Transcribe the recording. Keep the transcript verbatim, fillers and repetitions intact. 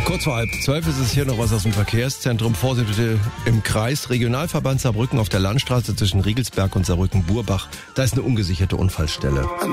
Kurz vor halb zwölf ist es hier noch was aus dem Verkehrszentrum. Vorsicht bitte im Kreis. Regionalverband Saarbrücken auf der Landstraße zwischen Riegelsberg und Saarbrücken-Burbach. Da ist eine ungesicherte Unfallstelle.